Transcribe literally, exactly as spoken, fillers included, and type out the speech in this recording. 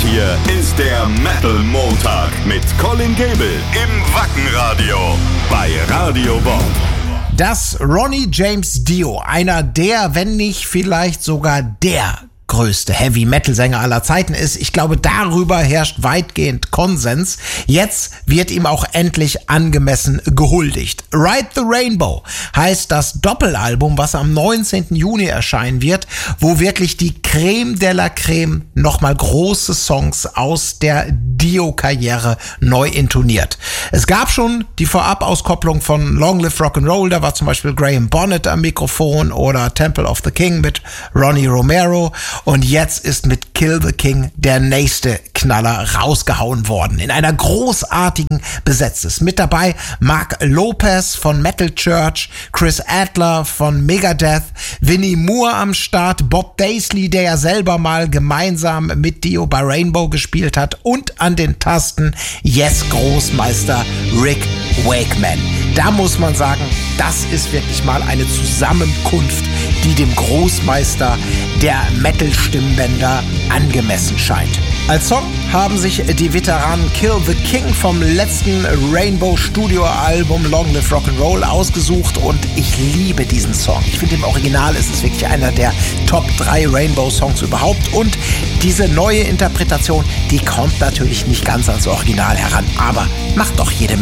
hier ist der Metal Montag mit Colin Gable im Wackenradio bei Radio Bob. Dass Ronnie James Dio, einer der, wenn nicht vielleicht sogar der größte Heavy-Metal-Sänger aller Zeiten ist. Ich glaube, darüber herrscht weitgehend Konsens. Jetzt wird ihm auch endlich angemessen gehuldigt. Ride the Rainbow heißt das Doppelalbum, was am neunzehnten Juni erscheinen wird, wo wirklich die Creme de la Creme nochmal große Songs aus der Dio-Karriere neu intoniert. Es gab schon die Vorab-Auskopplung von Long Live Rock'n'Roll, da war zum Beispiel Graham Bonnet am Mikrofon, oder Temple of the King mit Ronnie Romero. Und jetzt ist mit Kill the King der nächste Knaller rausgehauen worden. In einer großartigen Besetzung. Mit dabei Mark Lopez von Metal Church, Chris Adler von Megadeth, Vinnie Moore am Start, Bob Daisley, der ja selber mal gemeinsam mit Dio bei Rainbow gespielt hat, und an den Tasten Yes-Großmeister Rick Wakeman. Da muss man sagen, das ist wirklich mal eine Zusammenkunft, die dem Großmeister der Metal-Stimmbänder angemessen scheint. Als Song haben sich die Veteranen Kill the King vom letzten Rainbow-Studio-Album Long Live Rock'n'Roll ausgesucht und ich liebe diesen Song. Ich finde, im Original ist es wirklich einer der Top drei Rainbow-Songs überhaupt, und diese neue Interpretation, die kommt natürlich nicht ganz ans Original heran, aber macht doch jede Menge